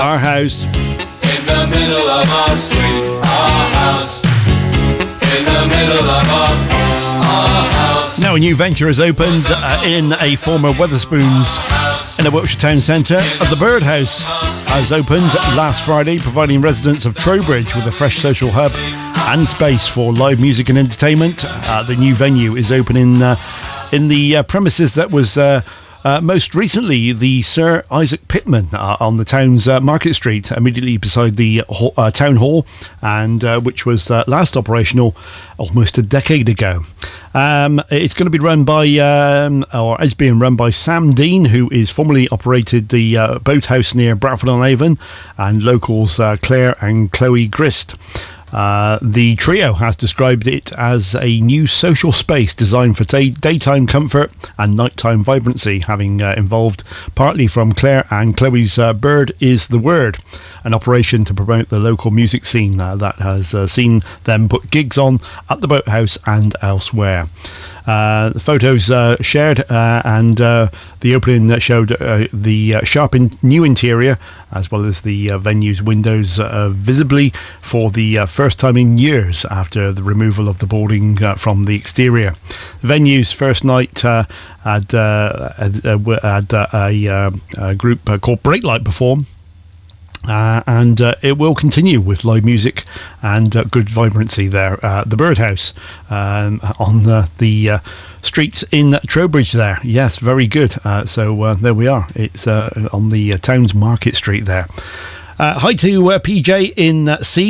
Our house. In the middle of our street, our house. In the middle of our house. Now a new venture has opened in a former Wetherspoons in the Wiltshire Town Centre. The Birdhouse has opened last Friday, providing residents of Trowbridge with a fresh social hub and space for live music and entertainment. The new venue is open in the premises that was most recently the Sir Isaac Pitman on the town's Market Street, immediately beside the town hall, and which was last operational almost a decade ago. It's going to be run by, or is being run by Sam Dean, who is formerly operated the boathouse near Bradford-on-Avon, and locals Claire and Chloe Grist. The trio has described it as a new social space designed for daytime comfort and nighttime vibrancy, having involved partly from Claire and Chloe's Bird is the Word, an operation to promote the local music scene that has seen them put gigs on at the Boathouse and elsewhere. The photos shared and the opening showed the sharp new interior, as well as the venue's windows visibly for the first time in years after the removal of the boarding from the exterior. The venue's first night had a group called Breaklight perform. And it will continue with live music and good vibrancy there. The Birdhouse on the streets in Trowbridge there. Yes, very good. So there we are. It's on the town's Market Street there. Hi to PJ in C.